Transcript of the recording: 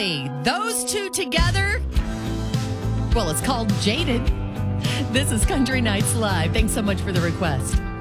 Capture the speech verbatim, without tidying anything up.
Kelly. Those two together, well, it's called Jaded. This is Country Nights Live. Thanks so much for the request.